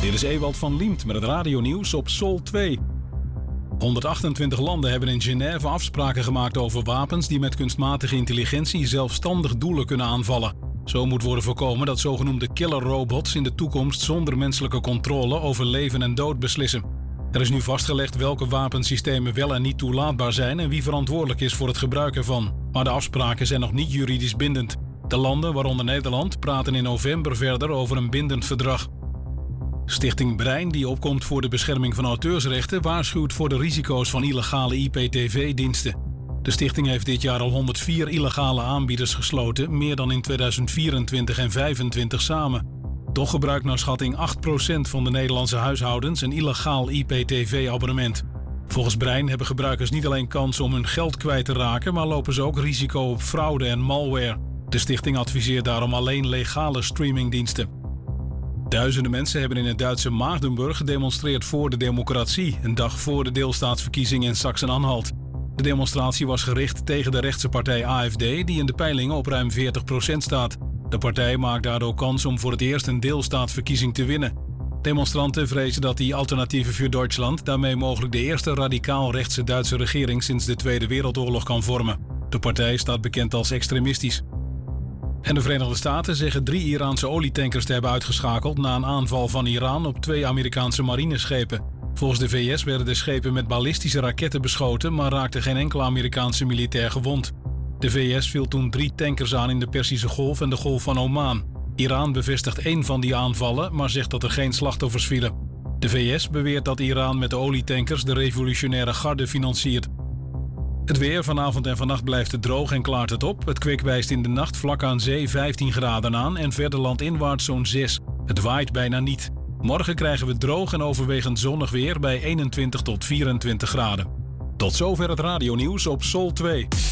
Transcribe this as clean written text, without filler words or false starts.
Dit is Ewald van Liemt met het radionieuws op Sol 2. 128 landen hebben in Genève afspraken gemaakt over wapens die met kunstmatige intelligentie zelfstandig doelen kunnen aanvallen. Zo moet worden voorkomen dat zogenoemde killerrobots in de toekomst zonder menselijke controle over leven en dood beslissen. Er is nu vastgelegd welke wapensystemen wel en niet toelaatbaar zijn en wie verantwoordelijk is voor het gebruik ervan. Maar de afspraken zijn nog niet juridisch bindend. De landen, waaronder Nederland, praten in november verder over een bindend verdrag. Stichting Brein, die opkomt voor de bescherming van auteursrechten, waarschuwt voor de risico's van illegale IPTV-diensten. De stichting heeft dit jaar al 104 illegale aanbieders gesloten, meer dan in 2024 en 2025 samen. Toch gebruikt naar schatting 8% van de Nederlandse huishoudens een illegaal IPTV-abonnement. Volgens Brein hebben gebruikers niet alleen kans om hun geld kwijt te raken, maar lopen ze ook risico op fraude en malware. De stichting adviseert daarom alleen legale streamingdiensten. Duizenden mensen hebben in het Duitse Magdeburg gedemonstreerd voor de democratie, een dag voor de deelstaatsverkiezingen in Sachsen-Anhalt. De demonstratie was gericht tegen de rechtse partij AfD, die in de peilingen op ruim 40% staat. De partij maakt daardoor kans om voor het eerst een deelstaatsverkiezing te winnen. Demonstranten vrezen dat die Alternatieven für Deutschland daarmee mogelijk de eerste radicaal-rechtse Duitse regering sinds de Tweede Wereldoorlog kan vormen. De partij staat bekend als extremistisch. En de Verenigde Staten zeggen 3 Iraanse olietankers te hebben uitgeschakeld na een aanval van Iran op 2 Amerikaanse marineschepen. Volgens de VS werden de schepen met ballistische raketten beschoten, maar raakte geen enkele Amerikaanse militair gewond. De VS viel toen 3 tankers aan in de Perzische Golf en de Golf van Oman. Iran bevestigt 1 van die aanvallen, maar zegt dat er geen slachtoffers vielen. De VS beweert dat Iran met de olietankers de revolutionaire garde financiert. Het weer vanavond en vannacht blijft het droog en klaart het op. Het kwik wijst in de nacht vlak aan zee 15 graden aan en verder landinwaarts zo'n 6. Het waait bijna niet. Morgen krijgen we droog en overwegend zonnig weer bij 21 tot 24 graden. Tot zover het radionieuws op Sol 2.